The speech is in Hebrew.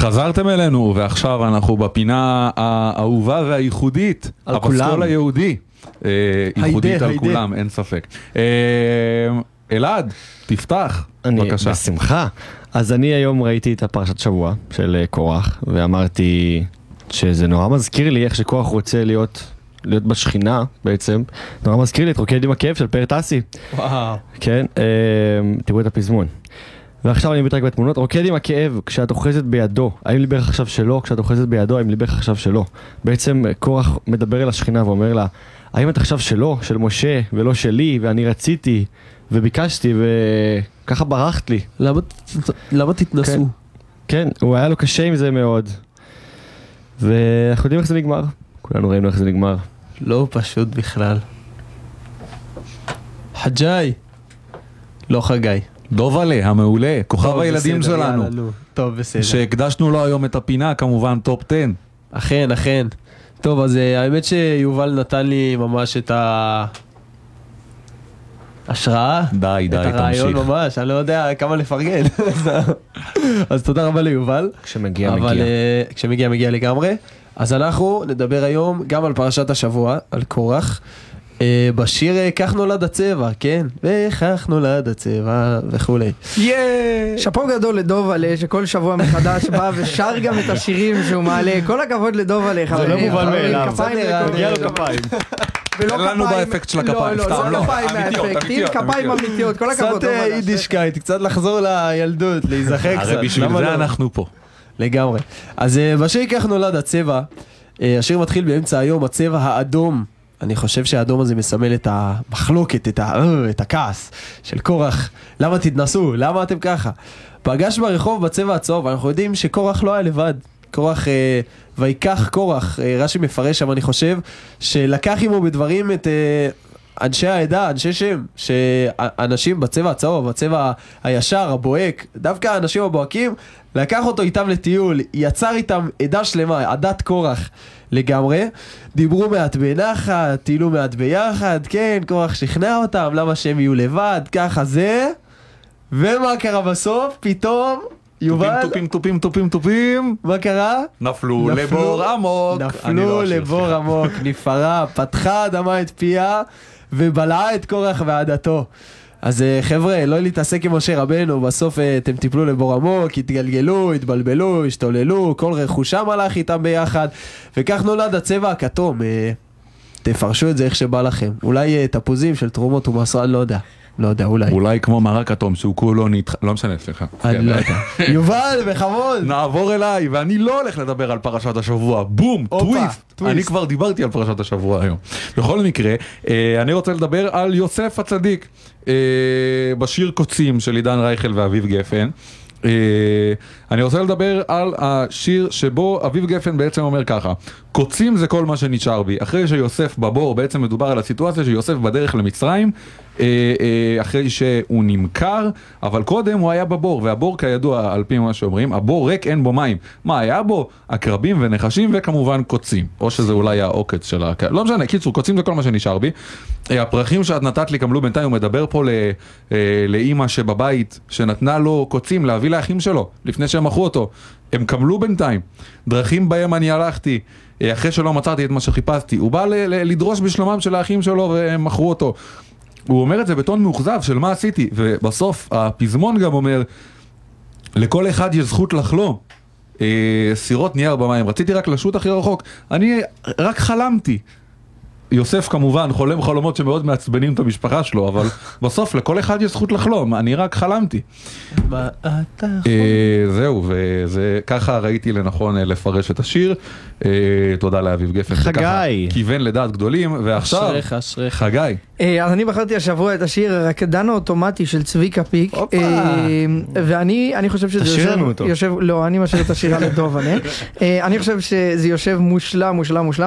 חזרתם אלינו, ועכשיו אנחנו בפינה האהובה והייחודית, הפסקול היהודי. ייחודית על כולם, אין ספק. אלעד, תפתח, בבקשה. אני בשמחה. אז אני היום ראיתי את הפרשת שבוע של קורח, ואמרתי שזה נורא מזכיר לי איך שקורח רוצה להיות בשכינה בעצם. נורא מזכיר לי את רוקד עם הכאב של פאר טסי. וואו. כן, תראו את הפזמון. ועכשיו אני מביט רק בתמונות, רוקד עם הכאב כשאת אוחזת בידו, האם ליבך עכשיו שלו? כשאת אוחזת בידו, האם ליבך עכשיו שלו? בעצם קורח מדבר אל השכינה ואומר לה, האם את עכשיו שלו, של משה, ולא שלי, ואני רציתי, וביקשתי, וככה ברחת לי. למה תתנסו? כן, הוא היה לו קשה עם זה מאוד. ואנחנו יודעים איך זה נגמר. כולנו ראינו איך זה נגמר. לא פשוט בכלל. חג'אי. לא חגי. דובלה, המעולה, כוכב הילדים שלנו. טוב, בסדר. שהקדשנו לו היום את הפינה, כמובן טופ 10. אכן, אכן. טוב, אז האמת שיובל נתן לי ממש את ההשראה. די, את הרעיון ממש, אני לא יודע כמה לפרגן. אז תודה רבה ליובל. כשמגיע, מגיע. כשמגיע, מגיע לגמרי. אז אנחנו נדבר היום גם על פרשת השבוע, על קורח. בשיר כך נולד הצבע, כן? וכך נולד הצבע וכולי. שפו גדול לדוב עלי שכל שבוע מחדש בא ושר גם את השירים שהוא מעלה. כל הכבוד לדוב עלי. זה לא מובן מאליו. מגיע לו כפיים. אין לנו באפקט של הכפיים. לא, לא כפיים מהאפקטים, כפיים אמיתיות. כל הכבוד. קצת יידישקייט, קצת לחזור לילדות, להיזכר קצת. הרי בשביל זה אנחנו פה. לגמרי. אז בשיר כך נולד הצבע, השיר מתחיל באמצע היום, הצבע האדום. אני חושב שהאדום הזה מסמל את המחלוקת, את הכעס של קורח. למה תתנסו? למה אתם ככה? פגש ברחוב בצבע הצהוב, אנחנו יודעים שקורח לא היה לבד. קורח, ויקח קורח, רש"י מפרש שם אני חושב, שלקח עמו בדברים את אנשי העדה, אנשי שם, שאנשים בצבע הצהוב, בצבע הישר, הבוהק, דווקא האנשים הבוהקים, לקח אותו איתם לטיול, יצר איתם עדה שלמה, עדת קורח לגמרי, דיברו מעט בנחת, טיילו מעט ביחד, כן, קורח שכנע אותם, למה שהם יהיו לבד, ככה זה, ומה קרה בסוף? פתאום, יובל... טופים, מה קרה? נפלו לבור עמוק. נפלו לבור עמוק, נפרה, פתחה אדמה את פיה, ובלעה את קורח ועדתו. אז חבר'ה, לא להתעסק עם משה רבנו, בסוף אתם תיפלו לבור עמוק, התגלגלו, התבלבלו, השתוללו, כל רכושם הלך איתם ביחד, וכך נולד הצבע הכתום. תפרשו את זה איך שבא לכם. אולי תפוזים של תרומות ומסרן, לא יודע. לא יודע, אולי. אולי כמו מרק אטום, שהוא כולו לא משנה, סליחה. אני לא יודע. יובל, בכבוד. נעבור אליי, ואני לא הולך לדבר על פרשת השבוע. בום, טוויסט. אני כבר דיברתי על פרשת השבוע היום. בכל מקרה, אני רוצה לדבר על יוסף הצדיק, בשיר קוצים של עידן רייכל ואביב גפן. אני רוצה לדבר על השיר שבו אביב גפן בעצם אומר ככה: קוצים זה כל מה שנשאר בי. אחרי שיוסף בבור, בעצם מדובר על הסיטואציה שיוסף בדרך למצרים, אחרי שהוא נמכר, אבל קודם הוא היה בבור, והבור כידוע על פי מה שאומרים, הבור ריק, אין בו מים. מה היה בו? עקרבים ונחשים וכמובן קוצים, או שזה אולי העוקץ של לא משנה, קיצור, קוצים זה כל מה שנשאר בי. הפרחים שאת נתת לי קמלו בינתיים. הוא מדבר פה לאמא שבבית שנתנה לו קוצים להביא לאחים שלו לפני שהם מכרו אותו. הם קמלו בינתיים. דרכים בהם אני הלכתי אחרי שלא מצאתי את מה שחיפשתי. הוא בא לדרוש בשלומם של האחים שלו והם מכרו אותו. הוא אומר את זה בטון מאוכזב של מה עשיתי, ובסוף הפזמון גם אומר, לכל אחד יש זכות לחלום. סירות נייר במים, רציתי רק לשוט הכי רחוק, אני רק חלמתי. יוסף כמובן חולם חלומות שמאוד מעצבנים את המשפחה שלו, אבל בסוף לכל אחד יש זכות לחלום, אני רק חלמתי. זהו, וככה ראיתי לנכון לפרש את השיר. תודה לאביב גפן. חגי. כיוון לדעת גדולים, ועכשיו חגי. אז אני בחרתי השבוע את השיר רקדן האוטומטי של צביקה פיק, ואני חושב שזה יושב, לא, אני משאיר את השירה לדוב, אני חושב שזה יושב מושלם,